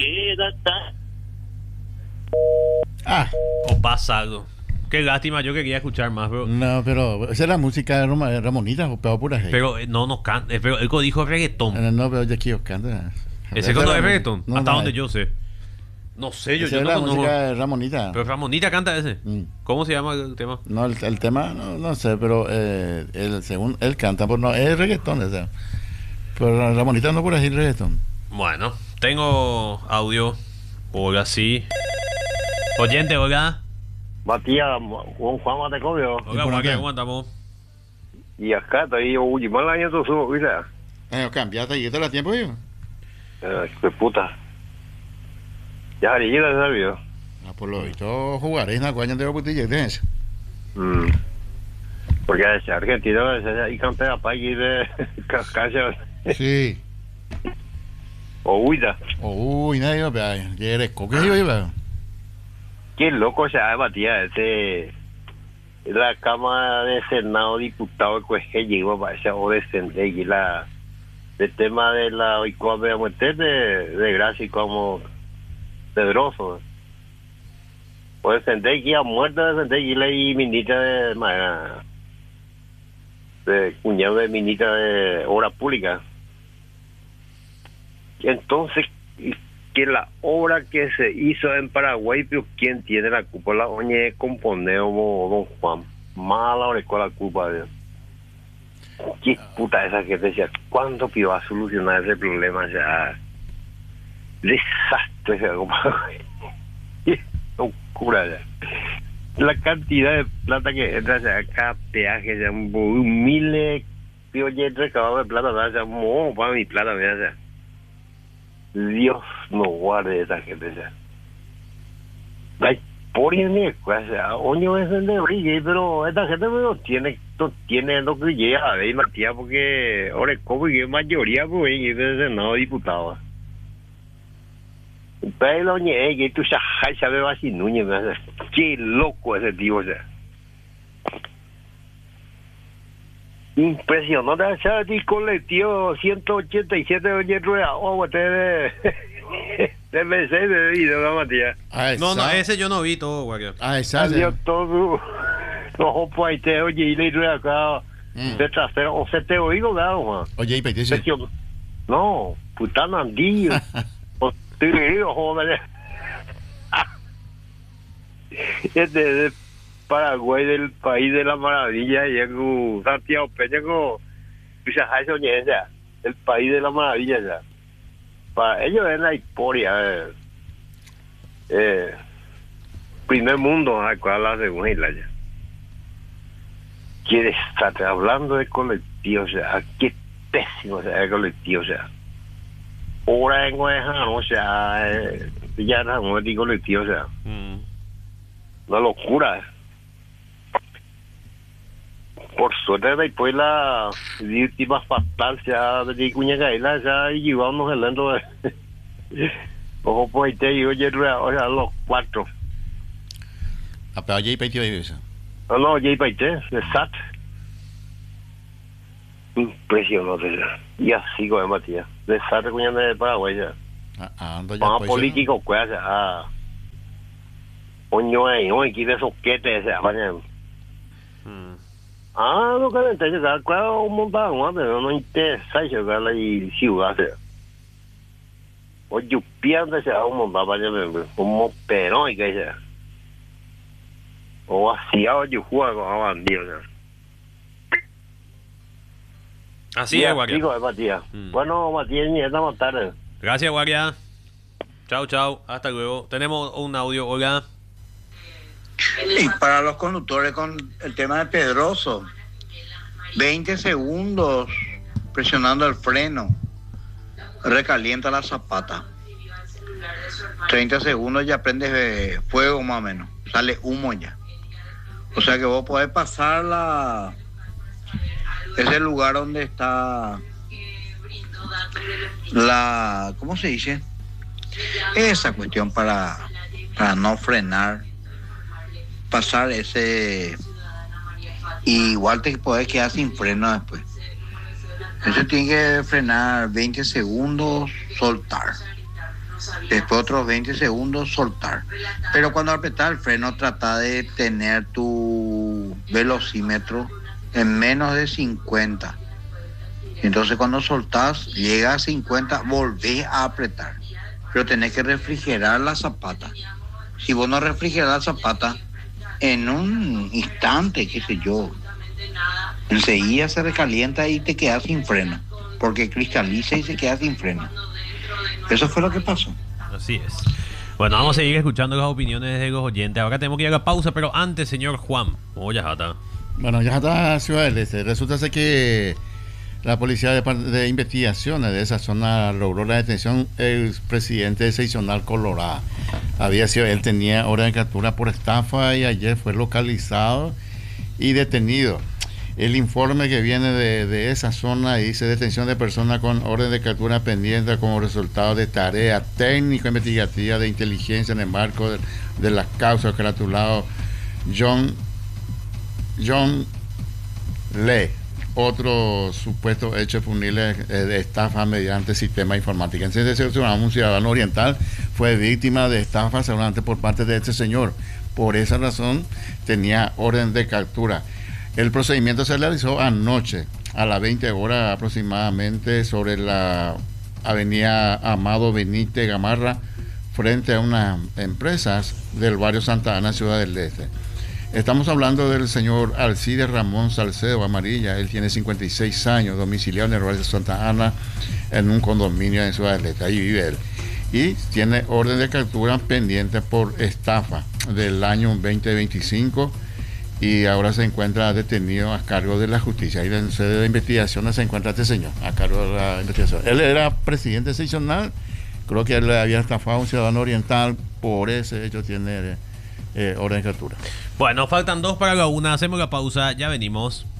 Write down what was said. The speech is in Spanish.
queda tan... Ah, O pasa algo. Qué lástima, yo quería escuchar más, pero... no, pero esa es la música de Ramonita, o peor pura gente. Pero no nos canta. Pero él dijo reggaetón. No, pero ya quiero cantar. Ese no es reggaetón. Hasta donde yo sé. No sé, Esa yo es no la conozco. música de Ramonita. Pero Ramonita canta ese. Mm. ¿Cómo se llama el tema? No, el tema, no sé, pero según él canta, pues no, es reggaetón ese. Pero Ramonita no puede decir reggaetón. Bueno, tengo audio. Hola, sí. Oyente, hola. Matías, Juan Matecobio. Hola, por Juan, acá? ¿cómo andamos? Y acá está ahí, uy, mal año tu subo, ¿viste? Cambiate y este la tiempo yo. Qué puta. Ya llega ese video. Ah, por lo visto jugaré en la cuña de putilla de eso. Porque es argentino, y canta para ir de casa Sí. o huida. Uy, nadie va a ver. ¿Quieres coque yo iba? Qué loco se ha Matías, la Cámara de Senado, diputado, que llegó para esa o descender y el tema de la de muerte de gracia como Pedroso. O descender y a muerto descender y la minita de cuñado de minita de obra pública. Entonces, que la obra que se hizo en Paraguay, pero ¿quién tiene la culpa? La oña de componer como don Juan. Mala hora con la culpa de Dios. Qué puta esa gente decía, ¿cuándo que iba a solucionar ese problema? Ya, desastre ese compadre. Qué locura ya. La cantidad de plata que entra ya, cada peaje, ya, miles de recabado de plata, ya, mo, para mi plata, mira, ya. Dios no guarde esa gente ya. Ay, por ni cosa, oño es el de brille, pero esta gente no tiene lo que llega a ver, Matías, porque ahora como que mayoría pues y desde no diputado. Pero oñe que tú sabes así Núñez, qué loco ese tío ya. Impresionante ese colectivo 187 oye rueda, de Mercedes de video, Matías. No, ese yo no vi todo, guaqueo. Esa. Salió todo. No, pues te oye y le rueda acá de trasero, o se te oigo, Juan. Oye, y petición. No, putana andillo. O te digo, joder. Es de Paraguay, del país de la maravilla, y en Santiago Peña, el país de la maravilla, ya. Para ellos es la historia, primer mundo, cual la segunda isla, ya. Quiere estar hablando de colectivo, o sea, qué pésimo o sea, el colectivo, o sea. Ahora en Guadalajara, o sea, ya no es de colectivo, o sea. Una locura. Por suerte después la víctima fatal ya de Cuñacaila ya llevamos el lento ojo pues te digo o sea los cuatro Pero oye, y petición eso. no ya paite de SAT impresionante y así con Matías de SAT Cuña de Paraguay ya más político pues ya coño hoy quiere soquete ese no que entonces cada un montón pero no interesa llegar ahí ciudad o yo pienso que un montón para como pero y que sea o así yo juego a bandido Así es, guaquea. digo Matías bueno Matías ni estamos tarde. Gracias, guaquea. Chao, hasta luego. Tenemos un audio, hola. Y para los conductores con el tema de Pedroso, 20 segundos presionando el freno, recalienta la zapata. 30 segundos ya prende fuego más o menos, sale humo ya. O sea que vos podés pasar ese lugar donde está ¿cómo se dice? Esa cuestión para no frenar, pasar ese, y igual te podés quedar sin freno después. Eso tiene que frenar 20 segundos, soltar. Después otros 20 segundos soltar. Pero cuando apretas el freno, trata de tener tu velocímetro en menos de 50. Entonces cuando soltás, llega a 50, volvés a apretar. Pero tenés que refrigerar la zapata. Si vos no refrigeras la zapata, en un instante, qué sé yo, enseguida se recalienta y te quedas sin freno, porque cristaliza y se queda sin freno. Eso fue lo que pasó. Así es. Bueno, vamos a seguir escuchando las opiniones de los oyentes. Ahora tenemos que ir a la pausa, pero antes, señor Juan. Ya está. Bueno, ya está Ciudad del Este. Resulta ser que la policía de investigaciones de esa zona logró la detención del presidente de Seccional Colorado. Él tenía orden de captura por estafa y ayer fue localizado y detenido. El informe que viene de esa zona dice detención de personas con orden de captura pendiente como resultado de tarea técnico-investigativa de inteligencia en el marco de las causas caratulado John Lee. Otro supuesto hecho punible de estafa mediante sistema informático. En un ciudadano oriental fue víctima de estafa seguramente por parte de este señor. Por esa razón tenía orden de captura. El procedimiento se realizó anoche a las 20 horas aproximadamente sobre la avenida Amado Benítez Gamarra frente a unas empresas del barrio Santa Ana, Ciudad del Este. Estamos hablando del señor Alcides Ramón Salcedo Amarilla. Él tiene 56 años, domiciliado en el barrio de Santa Ana, en un condominio en Ciudad del Este. Ahí vive él. Y tiene orden de captura pendiente por estafa del año 2025 y ahora se encuentra detenido a cargo de la justicia. Ahí en sede de investigación se encuentra este señor a cargo de la investigación. Él era presidente seccional, creo que él había estafado a un ciudadano oriental, por ese hecho tiene orden de captura. Bueno, faltan 2 para la 1, hacemos la pausa, ya venimos.